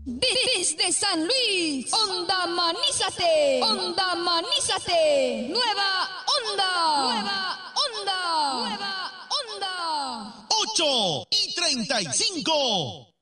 Desde San Luis, Onda Manízate, Onda Manízate, Nueva Onda, Nueva Onda, Nueva Onda. 8:35.